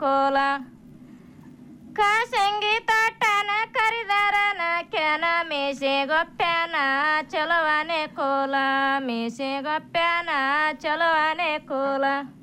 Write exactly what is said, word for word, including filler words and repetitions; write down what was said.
ಕೋಲ ಕಾಸಂಗಿ ತಟ್ಟನ ಕರಿದಾರನ ಕೆನ ಮೀಸೆ ಗೊಪ್ಪ್ಯಾನ ಚಲುವನೆ ಕೋಲ ಮೀಸೆ ಗೊಪ್ಪ್ಯಾನ ಚಲುವನೆ ಕೋಲ